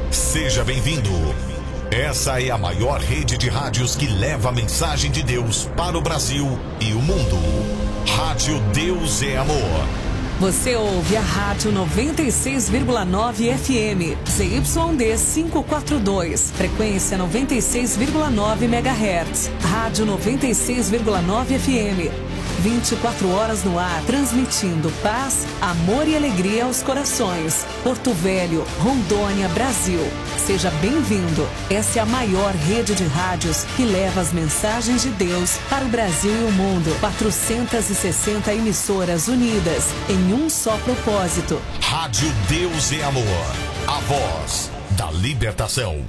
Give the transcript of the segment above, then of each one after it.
Seja bem-vindo. Essa é a maior rede de rádios que leva a mensagem de Deus para o Brasil e o mundo. Rádio Deus é Amor. Você ouve a Rádio 96,9 FM, ZYD 542, frequência 96,9 MHz. Rádio 96,9 FM. 24 horas no ar, transmitindo paz, amor e alegria aos corações. Porto Velho, Rondônia, Brasil. Seja bem-vindo. Essa é a maior rede de rádios que leva as mensagens de Deus para o Brasil e o mundo. 460 emissoras unidas em um só propósito. Rádio Deus é Amor. A voz da libertação.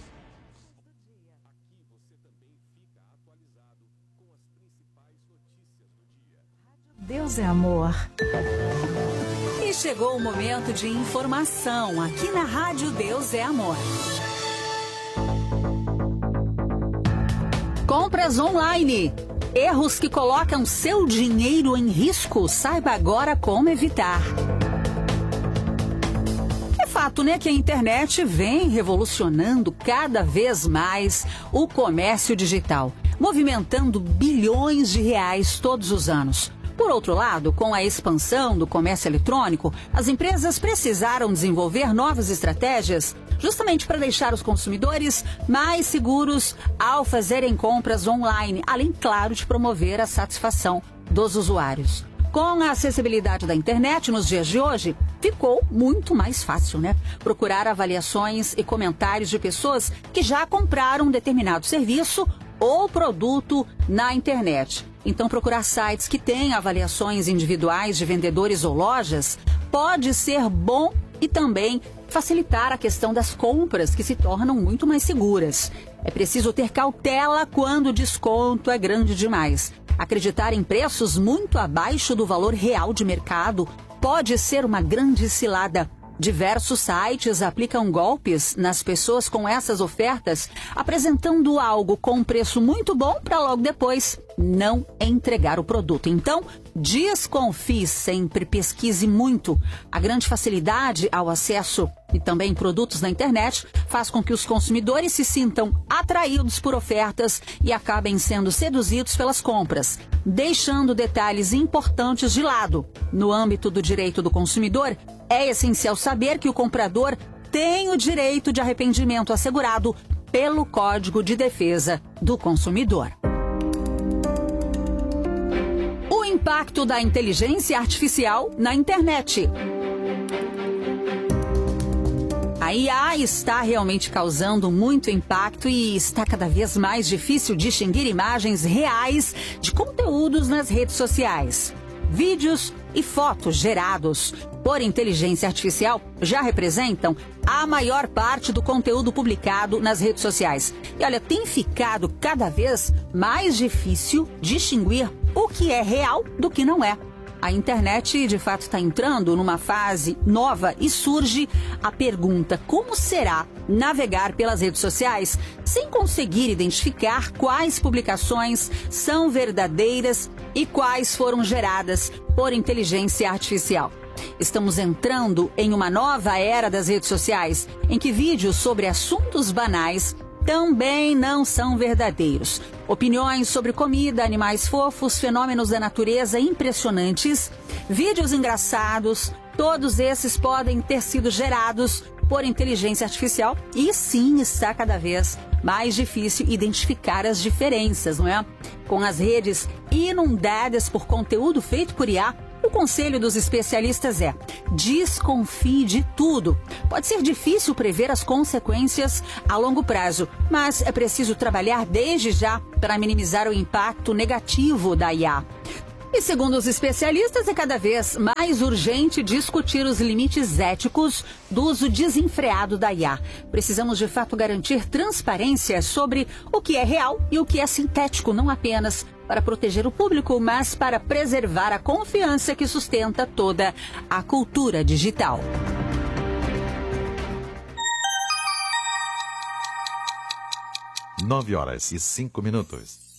Deus é amor. E chegou o momento de informação aqui na Rádio Deus é Amor. Compras online. Erros que colocam seu dinheiro em risco. Saiba agora como evitar. É fato, né, que a internet vem revolucionando cada vez mais o comércio digital, movimentando bilhões de reais todos os anos. Por outro lado, com a expansão do comércio eletrônico, as empresas precisaram desenvolver novas estratégias justamente para deixar os consumidores mais seguros ao fazerem compras online, além, claro, de promover a satisfação dos usuários. Com a acessibilidade da internet nos dias de hoje, ficou muito mais fácil, né? Procurar avaliações e comentários de pessoas que já compraram um determinado serviço ou produto na internet. Então, procurar sites que têm avaliações individuais de vendedores ou lojas pode ser bom e também facilitar a questão das compras, que se tornam muito mais seguras. É preciso ter cautela quando o desconto é grande demais. Acreditar em preços muito abaixo do valor real de mercado pode ser uma grande cilada. Diversos sites aplicam golpes nas pessoas com essas ofertas, apresentando algo com um preço muito bom para logo depois não entregar o produto. Então, desconfie sempre, pesquise muito. A grande facilidade ao acesso e também produtos na internet faz com que os consumidores se sintam atraídos por ofertas e acabem sendo seduzidos pelas compras, deixando detalhes importantes de lado. No âmbito do direito do consumidor, é essencial saber que o comprador tem o direito de arrependimento assegurado pelo Código de Defesa do Consumidor. O impacto da inteligência artificial na internet. A IA está realmente causando muito impacto e está cada vez mais difícil distinguir imagens reais de conteúdos nas redes sociais. Vídeos e fotos gerados por inteligência artificial já representam a maior parte do conteúdo publicado nas redes sociais. E olha, tem ficado cada vez mais difícil distinguir o que é real do que não é. A internet, de fato, está entrando numa fase nova e surge a pergunta: como será navegar pelas redes sociais sem conseguir identificar quais publicações são verdadeiras e quais foram geradas por inteligência artificial? Estamos entrando em uma nova era das redes sociais, em que vídeos sobre assuntos banais também não são verdadeiros. Opiniões sobre comida, animais fofos, fenômenos da natureza impressionantes, vídeos engraçados, todos esses podem ter sido gerados por inteligência artificial e sim, está cada vez mais difícil identificar as diferenças, não é? Com as redes inundadas por conteúdo feito por IA, o conselho dos especialistas é: desconfie de tudo. Pode ser difícil prever as consequências a longo prazo, mas é preciso trabalhar desde já para minimizar o impacto negativo da IA. E segundo os especialistas, é cada vez mais urgente discutir os limites éticos do uso desenfreado da IA. Precisamos, de fato, garantir transparência sobre o que é real e o que é sintético, não apenas para proteger o público, mas para preservar a confiança que sustenta toda a cultura digital. 9 horas e 5 minutos.